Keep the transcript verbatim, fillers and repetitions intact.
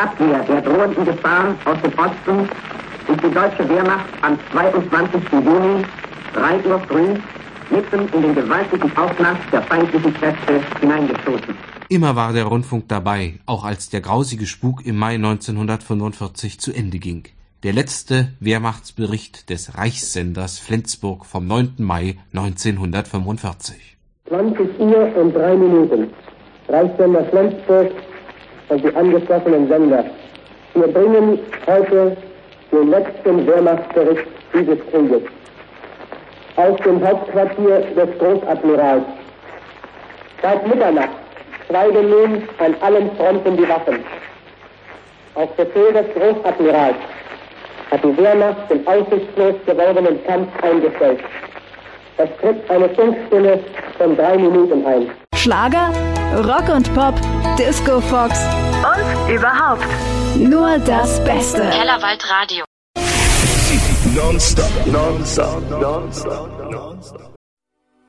Abwehr der drohenden Gefahr aus dem Osten ist die deutsche Wehrmacht am zweiundzwanzigsten Juni, drei Uhr früh, mitten in den gewaltigen Aufmarsch der feindlichen Kräfte hineingestoßen. Immer war der Rundfunk dabei, auch als der grausige Spuk im Mai neunzehnhundertfünfundvierzig zu Ende ging. Der letzte Wehrmachtsbericht des Reichssenders Flensburg vom neunten Mai neunzehnhundertfünfundvierzig. zwanzig Uhr und drei Minuten. Reichssender Flensburg und die angeschlossenen Sender. Wir bringen heute den letzten Wehrmachtsbericht dieses Krieges. Aus dem Hauptquartier des Großadmirals. Seit Mitternacht schweigen nun an allen Fronten die Waffen. Auf Befehl des Großadmirals hat die Wehrmacht den aussichtslos gewordenen Kampf eingestellt. Es tritt eine Funkstille von drei Minuten ein. Schlager, Rock und Pop, Disco Fox und überhaupt nur das Beste. Kellerwald Radio. Non-stop, non-stop, non-stop, non-stop.